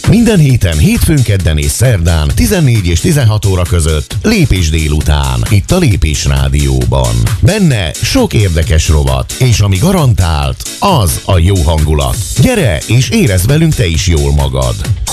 Minden héten, hétfőn, kedden és szerdán 14 és 16 óra között Lépés délután, itt a Lépés Rádióban. Benne sok érdekes rovat, és ami garantált, az a jó hangulat. Gyere és érezd velünk te is jól magad.